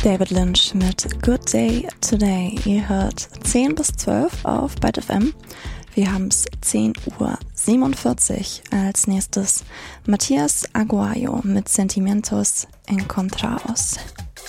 David Lynch mit Good Day Today. Ihr hört 10 bis 12 auf Byte FM. Wir haben es 10:47 Uhr. Als nächstes Matías Aguayo mit Sentimientos Encontrados.